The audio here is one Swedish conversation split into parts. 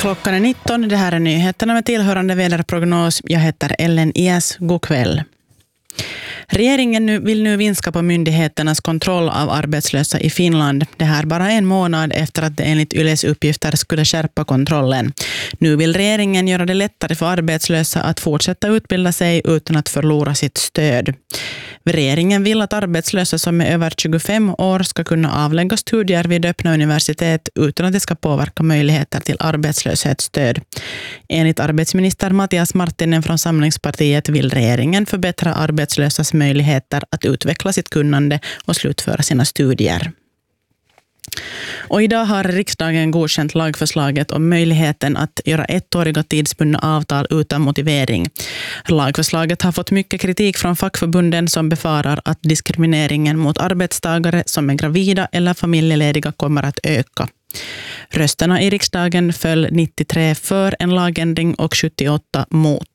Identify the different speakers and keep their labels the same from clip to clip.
Speaker 1: Klockan är 19, det här är nyheterna med tillhörande väderprognos. Jag heter Ellen Ias, god kväll. Regeringen vill nu minska på myndigheternas kontroll av arbetslösa i Finland. Det här bara en månad efter att det enligt Yles uppgifter skulle skärpa kontrollen. Nu vill regeringen göra det lättare för arbetslösa att fortsätta utbilda sig utan att förlora sitt stöd. Regeringen vill att arbetslösa som är över 25 år ska kunna avlägga studier vid öppna universitet utan att det ska påverka möjligheter till arbetslöshetsstöd. Enligt arbetsminister Mattias Marttinen från Samlingspartiet vill regeringen förbättra arbetslösas möjligheter att utveckla sitt kunnande och slutföra sina studier. Och idag har riksdagen godkänt lagförslaget om möjligheten att göra ettåriga tidsbundna avtal utan motivering. Lagförslaget har fått mycket kritik från fackförbunden som befarar att diskrimineringen mot arbetstagare som är gravida eller familjelediga kommer att öka. Rösterna i riksdagen föll 93 för en lagändring och 78 mot.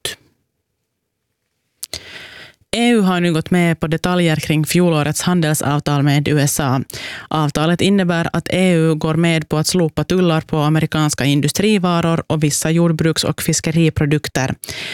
Speaker 1: EU har nu gått med på detaljer kring fjolårets handelsavtal med USA. Avtalet innebär att EU går med på att slopa tullar på amerikanska industrivaror och vissa jordbruks- och fiskeriprodukter.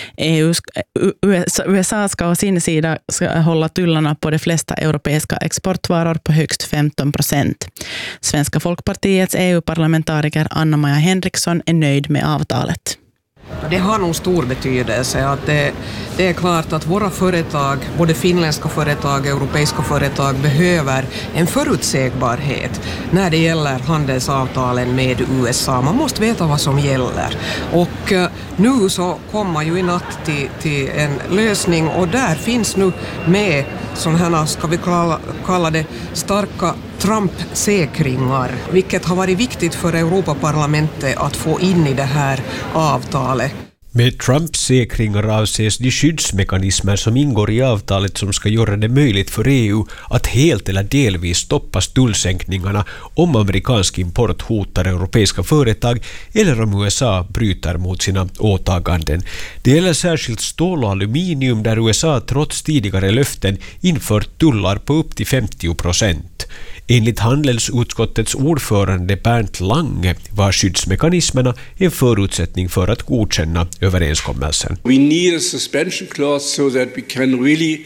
Speaker 1: USA ska å sin sida hålla tullarna på de flesta europeiska exportvaror på högst 15%. Svenska Folkpartiets EU-parlamentariker Anna-Maja Henriksson är nöjd med avtalet.
Speaker 2: Det har nog stor betydelse att det är klart att våra företag, både finländska företag och europeiska företag, behöver en förutsägbarhet när det gäller handelsavtalen med USA. Man måste veta vad som gäller. Och nu så kommer ju i natt till en lösning och där finns nu med sådana här, ska vi kalla det, starka Trump-säkringar, vilket har varit viktigt för Europaparlamentet att få in i det här avtalet.
Speaker 3: Med Trump-säkringar avses de skyddsmekanismer som ingår i avtalet som ska göra det möjligt för EU att helt eller delvis stoppa tullsänkningarna om amerikansk import hotar europeiska företag eller om USA bryter mot sina åtaganden. Det gäller särskilt stål och aluminium där USA trots tidigare löften infört tullar på upp till 50%. Enligt handelsutskottets ordförande Bernt Lange var skyddsmekanismerna en förutsättning för att godkänna överenskommelsen.
Speaker 4: We need a suspension clause so that we can really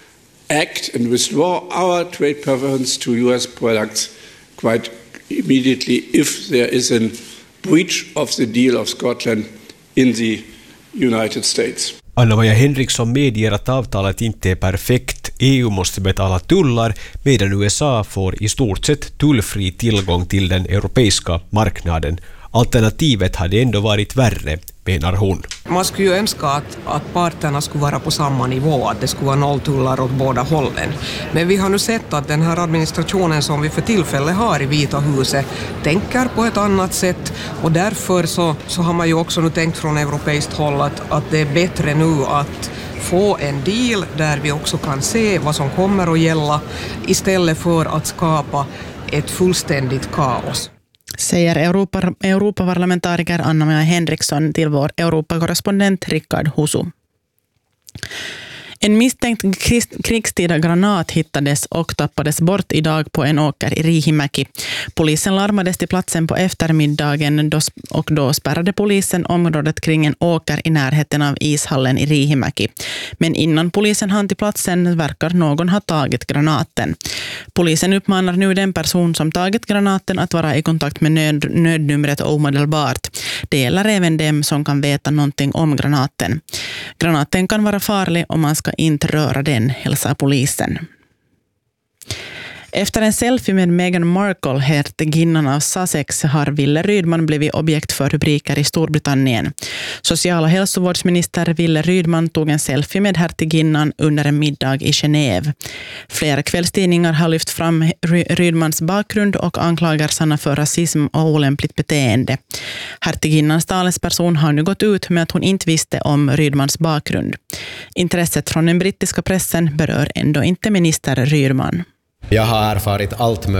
Speaker 4: act and withdraw our trade preference to US products quite immediately if there is a breach of the deal of Scotland in the United States.
Speaker 3: Anna-Maja Henriksson medger att avtalet inte är perfekt. EU måste betala tullar medan USA får i stort sett tullfri tillgång till den europeiska marknaden. Alternativet hade ändå varit värre, menar hon.
Speaker 2: Man skulle ju önska att parterna skulle vara på samma nivå, att det skulle vara nolltullar åt båda hållen. Men vi har nu sett att den här administrationen som vi för tillfället har i Vita huset tänker på ett annat sätt och därför så har man ju också nu tänkt från europeiskt håll att det är bättre nu att få en deal där vi också kan se vad som kommer att gälla istället för att skapa ett fullständigt kaos.
Speaker 1: Säger Europaparlamentariker Anna-Maja Henriksson till vår Europakorrespondent Rickard Husu. En misstänkt krigstida granat hittades och tappades bort idag på en åker i Riihimäki. Polisen larmades till platsen på eftermiddagen och då spärrade polisen området kring en åker i närheten av ishallen i Riihimäki. Men innan polisen hann till platsen verkar någon ha tagit granaten. Polisen uppmanar nu den person som tagit granaten att vara i kontakt med nödnumret omedelbart. Det gäller även dem som kan veta någonting om granaten. Granaten kan vara farlig om man ska inte röra den, hälsar polisen. Efter en selfie med Meghan Markle, hertiginnan av Sussex, har Wille Rydman blivit objekt för rubriker i Storbritannien. Social- och hälsovårdsminister Wille Rydman tog en selfie med hertiginnan under en middag i Genève. Flera kvällstidningar har lyft fram Rydmans bakgrund och anklagar Sanna för rasism och olämpligt beteende. Hertiginnans talesperson har nu gått ut med att hon inte visste om Rydmans bakgrund. Intresset från den brittiska pressen berör ändå inte minister Rydman.
Speaker 5: Jag har erfarit allt